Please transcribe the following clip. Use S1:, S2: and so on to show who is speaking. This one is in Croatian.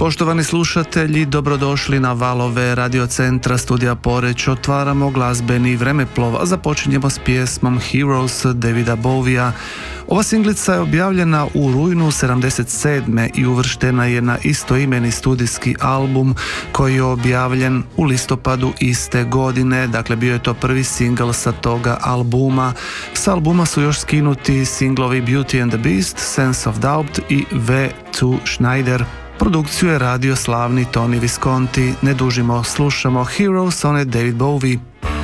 S1: Poštovani slušatelji, dobrodošli na valove radiocentra Studija Poreć. Otvaramo glazbeni vremeplov, a započinjemo s pjesmom Heroes Davida Bowiea. Ova singlica je objavljena u rujnu 77. i uvrštena je na istoimeni studijski album koji je objavljen u listopadu iste godine. Dakle, bio je to prvi singl sa toga albuma. S albuma su još skinuti singlovi Beauty and the Beast, Sense of Doubt i V2 Schneider. Produkciju je radio slavni Tony Visconti. Ne dužimo, slušamo Heroes, on je David Bowie.